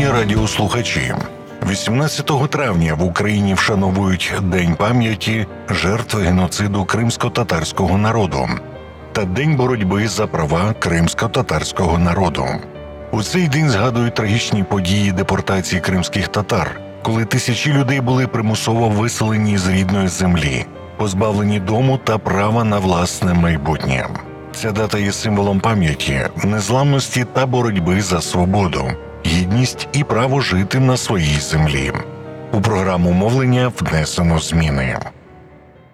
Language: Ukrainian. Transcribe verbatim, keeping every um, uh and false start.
Шановні радіослухачі, вісімнадцятого травня в Україні вшановують День пам'яті жертв геноциду кримсько-татарського народу та День боротьби за права кримсько-татарського народу. У цей день згадують трагічні події депортації кримських татар, коли тисячі людей були примусово виселені з рідної землі, позбавлені дому та права на власне майбутнє. Ця дата є символом пам'яті, незламності та боротьби за свободу, гідність і право жити на своїй землі. У програму мовлення внесено зміни.